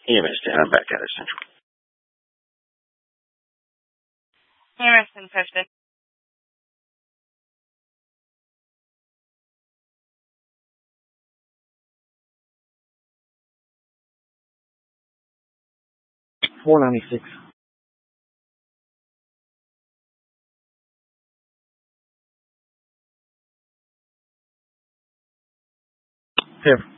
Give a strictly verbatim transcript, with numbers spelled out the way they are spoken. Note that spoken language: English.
E M S down, I'm back out of Central. E M S in Preston. four ninety-six. Here.